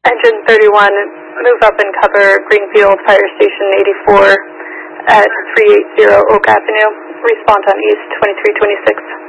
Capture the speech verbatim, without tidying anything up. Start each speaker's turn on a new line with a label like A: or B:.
A: Engine thirty-one, move up and cover Greenfield Fire Station eighty-four at three eighty Oak Avenue. Respond on East twenty-three twenty-six.